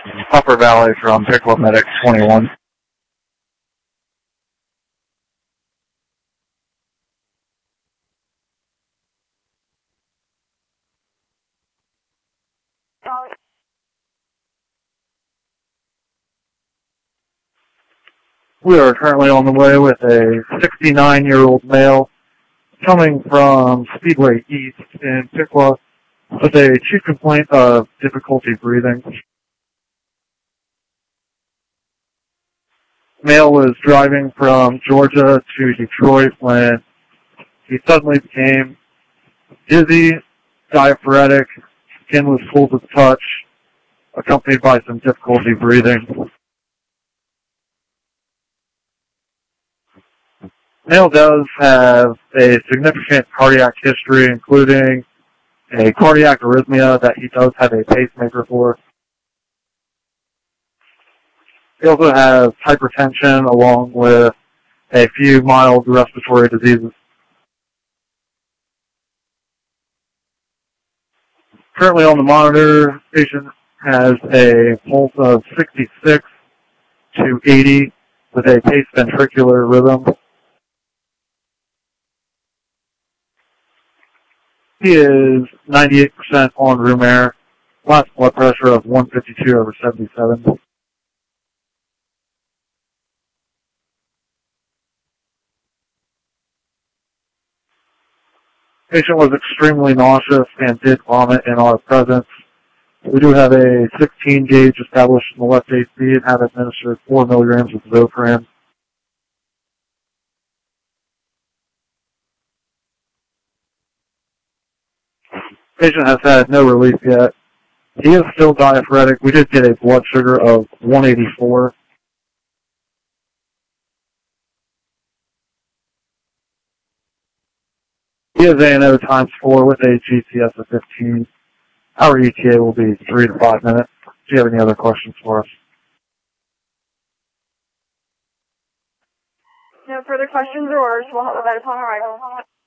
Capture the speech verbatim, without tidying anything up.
Upper Valley from Piccolo Medic twenty-one. We are currently on the way with a sixty-nine-year-old male coming from Speedway East in Piqua with a chief complaint of difficulty breathing. Male was driving from Georgia to Detroit when he suddenly became dizzy, diaphoretic, skin was full to the touch, accompanied by some difficulty breathing. Male does have a significant cardiac history, including a cardiac arrhythmia that he does have a pacemaker for. He also has hypertension along with a few mild respiratory diseases. Currently on the monitor, patient has a pulse of sixty-six to eighty with a paced ventricular rhythm. He is ninety-eight percent on room air, last blood pressure of one fifty-two over seventy-seven. Patient was extremely nauseous and did vomit in our presence. We do have a sixteen gauge established in the left A C and have administered four milligrams of Zofran. Patient has had no relief yet. He is still diaphoretic. We did get a blood sugar of one eighty-four. He is A and O times four with a G C S of fifteen. Our E T A will be three to five minutes. Do you have any other questions for us? No further questions or orders. We'll have that upon arrival.